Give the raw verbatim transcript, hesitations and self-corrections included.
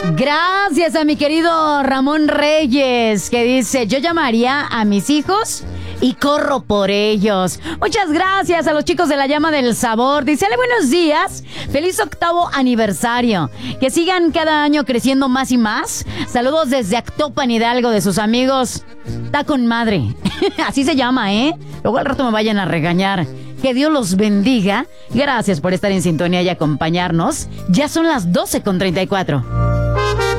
Gracias a mi querido Ramón Reyes, que dice, yo llamaría a mis hijos y corro por ellos. Muchas gracias a los chicos de La Llama del Sabor. Dice, ale, buenos días, feliz octavo aniversario, que sigan cada año creciendo más y más. Saludos desde Actopan, Hidalgo, de sus amigos Ta con Madre. Así se llama, ¿eh? Luego al rato me vayan a regañar. Que Dios los bendiga. Gracias por estar en sintonía y acompañarnos. Ya son las doce con treinta y cuatro.